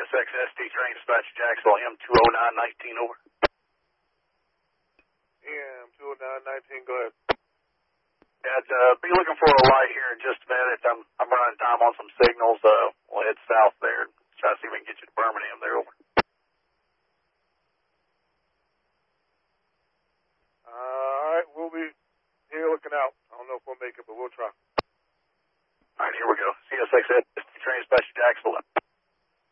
CSXSD train dispatch Jacksonville, M20919, over. M20919, go ahead. Be looking for a light here in just a minute. I'm running time on some signals. We'll head south there and try to see if we can get you to Birmingham there, over. Alright, we'll be here looking out. I don't know if we'll make it, but we'll try. Alright, here we go. CSXSD train dispatch Jacksonville.